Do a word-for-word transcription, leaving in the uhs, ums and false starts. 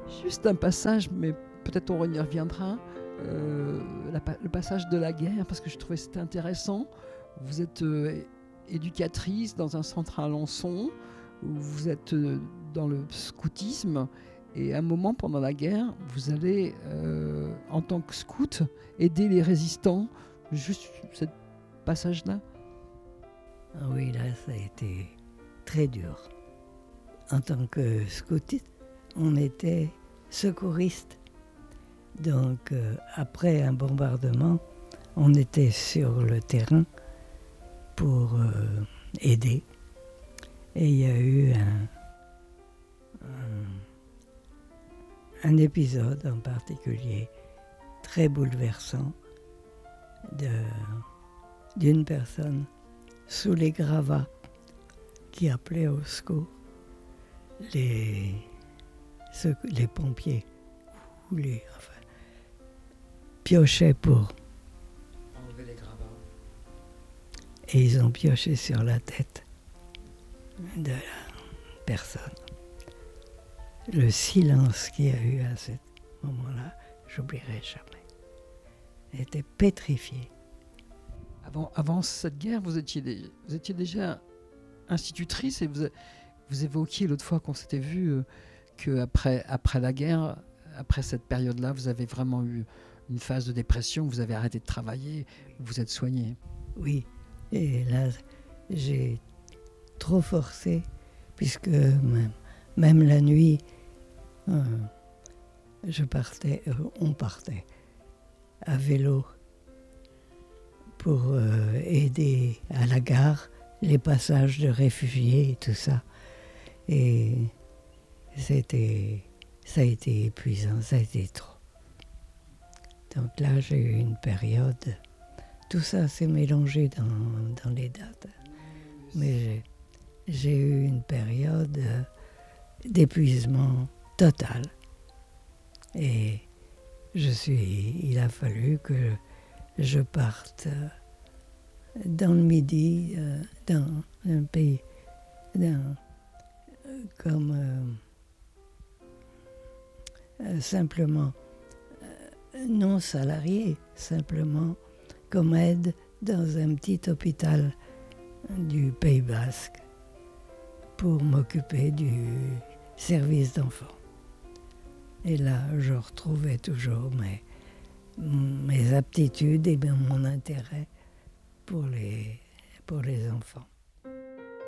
Juste un passage, mais peut-être on y reviendra, euh, la, le passage de la guerre, parce que je trouvais que c'était intéressant. Vous êtes euh, éducatrice dans un centre à Alençon, où vous êtes euh, dans le scoutisme, et à un moment pendant la guerre, vous allez, euh, en tant que scout, aider les résistants. Juste ce passage-là. Ah oui, là, ça a été très dur. En tant que scout, on était secouriste. Donc, euh, après un bombardement, on était sur le terrain pour euh, aider. Et il y a eu un, un, un épisode en particulier très bouleversant de, d'une personne sous les gravats qui appelait au secours les, ceux, les pompiers ou les enfin, piochaient pour Enlever les gravats. Et ils ont pioché sur la tête de la personne. Le silence qu'il y a eu à ce moment-là, j'oublierai jamais. Elle était pétrifiée. Avant, avant cette guerre, vous étiez, des, vous étiez déjà institutrice et vous, vous évoquiez l'autre fois qu'on s'était vu euh, qu'après après la guerre, après cette période-là, vous avez vraiment eu une phase de dépression, vous avez arrêté de travailler, vous vous êtes soignée. Oui, et là, j'ai trop forcé, puisque même, même la nuit, euh, je partais, euh, on partait à vélo pour euh, aider à la gare les passages de réfugiés et tout ça. Et c'était, ça a été épuisant, ça a été trop. Donc là, j'ai eu une période, tout ça s'est mélangé dans, dans les dates, mais j'ai, j'ai eu une période d'épuisement total. Et je suis, il a fallu que je parte dans le Midi, euh, dans un pays, dans, comme euh, euh, simplement euh, non salarié, simplement comme aide dans un petit hôpital du Pays Basque pour m'occuper du service d'enfants. Et là, je retrouvais toujours mes, mes aptitudes et mon intérêt pour les, pour les enfants.